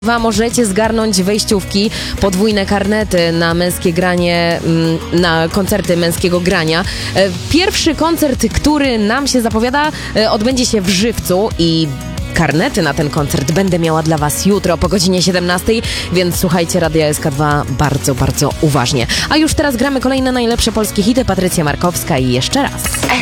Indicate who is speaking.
Speaker 1: Możecie zgarnąć wejściówki, podwójne karnety na męskie granie, na koncerty męskiego grania. Pierwszy koncert, który nam się zapowiada, odbędzie się w Żywcu i karnety na ten koncert będę miała dla Was jutro po godzinie 17, więc słuchajcie Radia SK2 bardzo, bardzo uważnie. A już teraz gramy kolejne najlepsze polskie hity. Patrycja Markowska i jeszcze raz.